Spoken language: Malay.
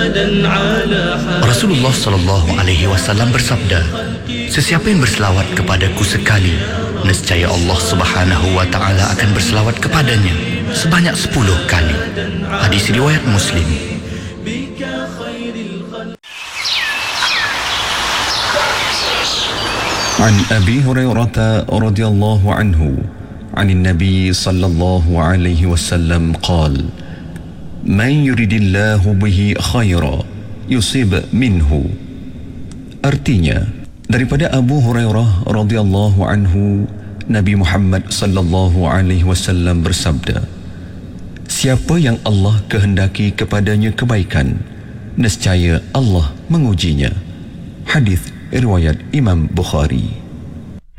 Rasulullah sallallahu alaihi wasallam bersabda, sesiapa yang berselawat kepadaku sekali, nescaya Allah Subhanahu wa taala akan berselawat kepadanya sebanyak 10 kali. Hadis riwayat Muslim. عن أبي هريرة رضي الله عنه عن النبي صلى الله عليه وسلم قال: من يريد الله به خيرا يصيب منه. Artinya, daripada Abu Hurairah radhiyallahu anhu, Nabi Muhammad sallallahu alaihi wasallam bersabda, siapa yang Allah kehendaki kepadanya kebaikan, nescaya Allah mengujinya. Hadis riwayat Imam Bukhari.